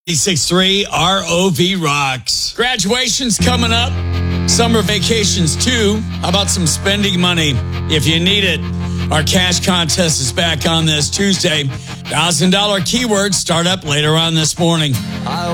96.3 ROV rocks. Graduation's coming up. Summer vacations, too. How about some spending money if you need it? Our cash contest is back on this Tuesday. $1,000 keywords start up later on this morning.